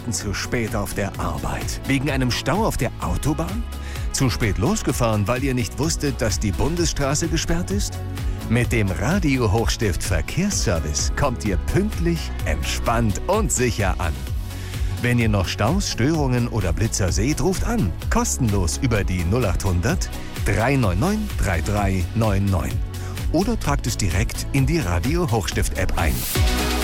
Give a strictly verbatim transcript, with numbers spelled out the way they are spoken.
Minuten zu spät auf der Arbeit? Wegen einem Stau auf der Autobahn? Zu spät losgefahren, weil ihr nicht wusstet, dass die Bundesstraße gesperrt ist? Mit dem Radio Hochstift Verkehrsservice kommt ihr pünktlich, entspannt und sicher an. Wenn ihr noch Staus, Störungen oder Blitzer seht, ruft an. Kostenlos über die null acht hundert, drei neun neun, drei drei neun neun. Oder tragt es direkt in die Radio Hochstift App ein.